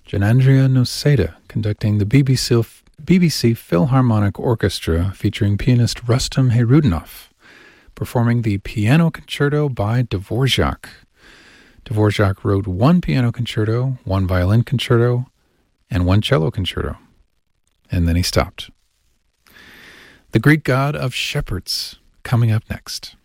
Janandria Noseda conducting the BBC Philharmonic Orchestra featuring pianist Rustam Herudinov, performing the Piano Concerto by Dvorak. Dvorak wrote 1 piano concerto, 1 violin concerto, and 1 cello concerto. And then he stopped. The Greek God of Shepherds, coming up next.